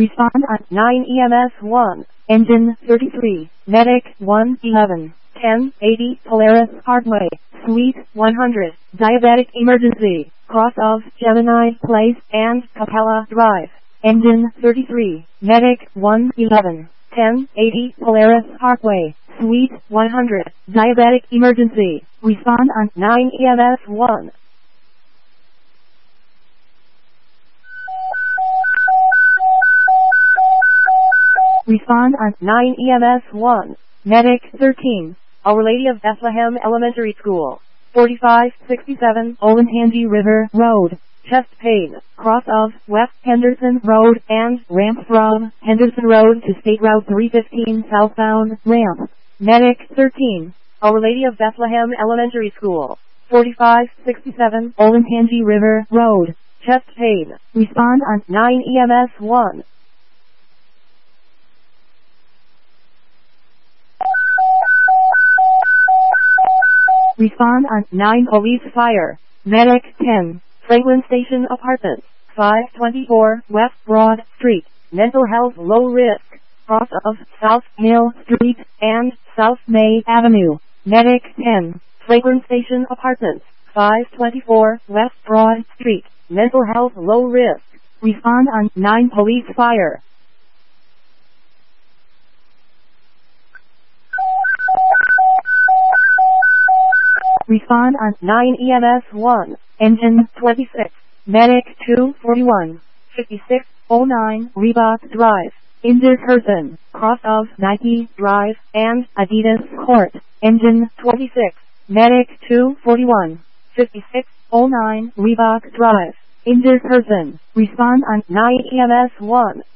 Respond on 9 EMS 1. Engine 33. Medic 111. 1080 Polaris Parkway. Suite 100. Diabetic emergency. Cross of Gemini Place and Capella Drive. Engine 33. Medic 111. 1080 Polaris Parkway. Suite 100. Diabetic emergency. Respond on 9 EMS 1. Respond on 9 EMS 1. Medic 13. Our Lady of Bethlehem Elementary School. 4567 Olentangy River Road. Chest pain. Cross of West Henderson Road and ramp from Henderson Road to State Route 315 southbound ramp. Medic 13. Our Lady of Bethlehem Elementary School. 4567 Olentangy River Road. Chest pain. Respond on 9 EMS 1. Respond on 9 Police Fire. Medic 10. Franklin Station Apartments. 524 West Broad Street. Mental health low risk. Cross of South Mill Street and South May Avenue. Medic 10. Franklin Station Apartments. 524 West Broad Street. Mental health low risk. Respond on 9 Police Fire. Respond on 9 EMS 1. Engine 26. Medic 241. 5609 Reebok Drive. Injured person. Cross of Nike Drive and Adidas Court. Engine 26. Medic 241. 5609 Reebok Drive. Injured person. Respond on 9 EMS 1.